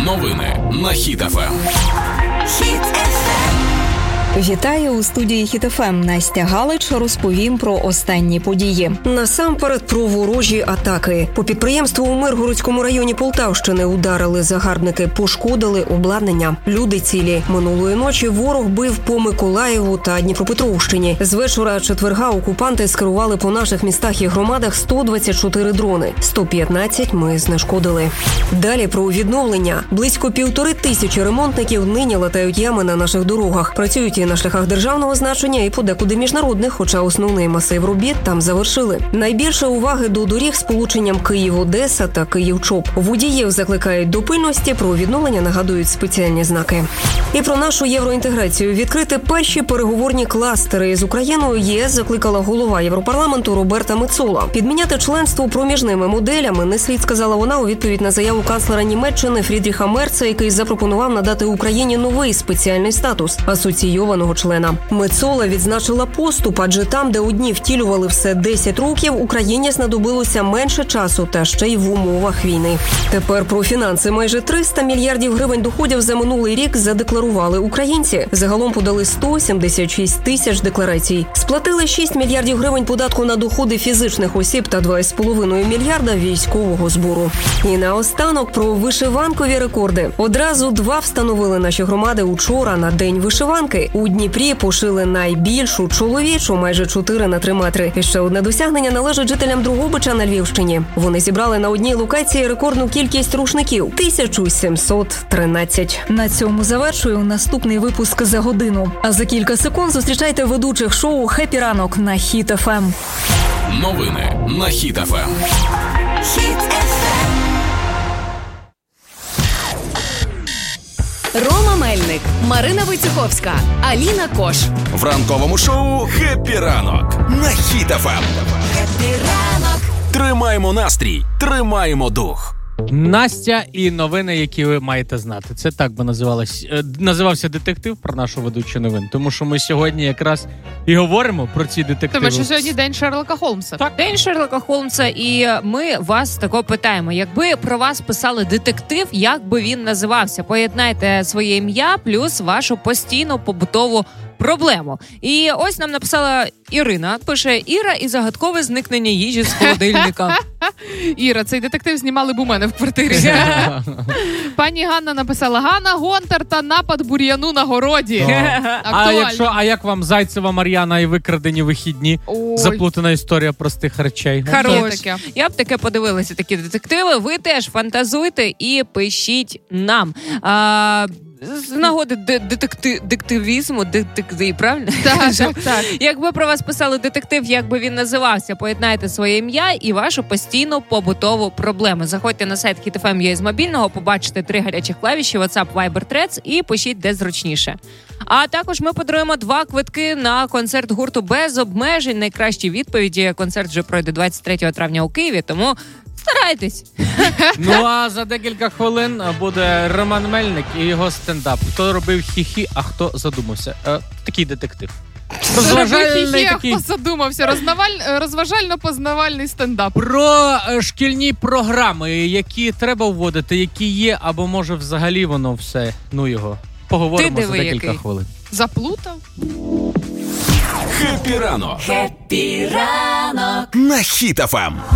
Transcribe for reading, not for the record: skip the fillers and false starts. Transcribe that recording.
Новини на Хіт ФМ. Вітаю у студії Хіт ФМ. Настя Галич розповім про останні події. Насамперед про ворожі атаки. По підприємству у Миргородському районі Полтавщини ударили загарбники, пошкодили обладнання. Люди цілі. Минулої ночі ворог бив по Миколаєву та Дніпропетровщині. З вечора четверга окупанти скерували по наших містах і громадах 124 дрони. 115 ми знешкодили. Далі про відновлення. Близько 1500 ремонтників нині латають ями на наших дорогах. Працюють і на шляхах державного значення, і подекуди міжнародних, хоча основний масив робіт там завершили. Найбільше уваги до доріг з полученням Київ-Одеса та Київ-Чоп. Водіїв закликають до пильності, про відновлення нагадують спеціальні знаки. І про нашу євроінтеграцію. Відкрити перші переговорні кластери з Україною ЄС закликала голова Європарламенту Роберта Мецола. Підміняти членство проміжними моделями не слід, сказала вона у відповідь на заяву канцлера Німеччини Фрідріха Мерца, який запропонував надати Україні новий спеціальний статус – асоційованого члена. Мецола відзначила поступ, адже там, де одні втілювали все 10 років, Україні знадобилося менше часу, та ще й в умовах війни. Тепер про фінанси. Майже 300 мільярдів гривень доходів за минулий рік задекларували українці. Загалом подали 176 тисяч декларацій. Сплатили 6 мільярдів гривень податку на доходи фізичних осіб та 2,5 мільярда військового збору. І наостанок про вишиванкові рекорди. Одразу 2 встановили наші громади учора на День вишиванки. У Дніпрі пошили найбільшу чоловічу, майже 4 на 3 метри. І ще одне досягнення належить жителям Дрогобича на Львівщині. Вони зібрали на одній локації рекордну кількість рушників – 1713. На цьому завершую наступний випуск за годину. А за кілька секунд зустрічайте ведучих шоу «Хеппі ранок» на Хіт ФМ. Новини на Хіт ФМ. Рома Мельник, Марина Войцеховська, Аліна Кош. В ранковому шоу «Хеппі ранок» на Хіт ФМ. Хеппі ранок. Тримаємо настрій, тримаємо дух. Настя і новини, які ви маєте знати. Це так би називався детектив про нашу ведучу новин. Тому що ми сьогодні якраз і говоримо про ці детективи. Тому що сьогодні День Шерлока Холмса. Так. День Шерлока Холмса, і ми вас тако питаємо. Якби про вас писали детектив, як би він називався? Поєднайте своє ім'я плюс вашу постійну побутову проблему. І ось нам написала Ірина. Пише: Іра і загадкове зникнення їжі з холодильника. Іра, цей детектив знімали б у мене в квартирі. Пані Ганна написала: Ганна Гонтар та напад бур'яну на городі. А як вам Зайцева Мар'яна і викрадені вихідні? Ой. Заплутана історія простих речей. Хорош. Я б таке подивилася, такі детективи. Ви теж фантазуйте і пишіть нам. З нагоди детективізму, правильно? Так. Якби про вас писали детектив, як би він називався, поєднайте своє ім'я і вашу постійну побутову проблему. Заходьте на сайт HitFM.ua з мобільного, побачите 3 гарячих клавіші WhatsApp, Viber, Threads і пишіть де зручніше. А також ми подаруємо 2 квитки на концерт гурту «Без обмежень». Найкращі відповіді. Концерт вже пройде 23 травня у Києві, тому старайтесь. Ну а за декілька хвилин буде Роман Мельник і його стендап. Хто робив хі-хі, а хто задумався. Такий детектив. Розважальний такий. Хто задумався. Розважально-познавальний стендап. Про шкільні програми, які треба вводити, які є, або може взагалі воно все, ну його. Поговоримо за декілька хвилин. Заплутав? Хеппі ранок. Хеппі ранок. На Хіт ФМ.